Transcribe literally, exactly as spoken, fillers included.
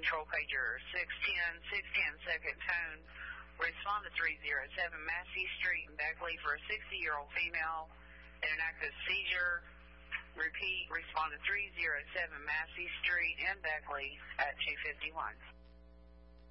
control pager six ten, six ten second tone. Respond to three oh seven Massey Street in Beckley for a sixty-year-old female in an active seizure. Repeat, respond to three oh seven Massey Street in Beckley at two fifty-one.